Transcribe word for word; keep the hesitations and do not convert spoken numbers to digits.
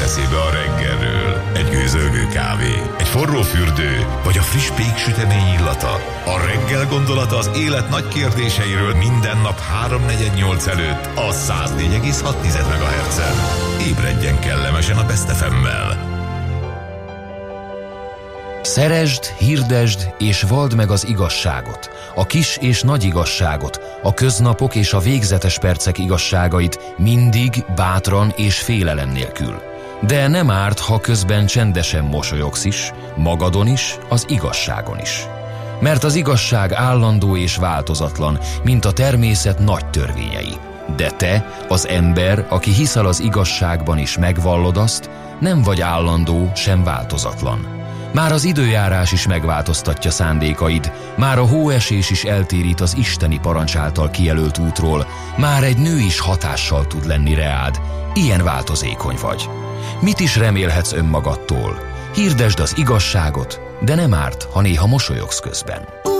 eszébe a reggelről? Egy gőzölgő kávé, egy forró fürdő, vagy a friss péksütemény illata? A reggel gondolata az élet nagy kérdéseiről minden nap háromnegyed nyolc előtt a száz négy egész hat megahertzen. Ébredjen kellemesen a Best ef emmel. Szeresd, hirdesd és valld meg az igazságot, a kis és nagy igazságot, a köznapok és a végzetes percek igazságait mindig, bátran és félelem nélkül. De nem árt, ha közben csendesen mosolyogsz is, magadon is, az igazságon is. Mert az igazság állandó és változatlan, mint a természet nagy törvényei. De te, az ember, aki hiszel az igazságban és megvallod azt, nem vagy állandó, sem változatlan. Már az időjárás is megváltoztatja szándékaid, már a hóesés is eltérít az isteni parancs által kijelölt útról, már egy nő is hatással tud lenni reád, ilyen változékony vagy. Mit is remélhetsz önmagadtól? Hirdesd az igazságot, de nem árt, ha néha mosolyogsz közben.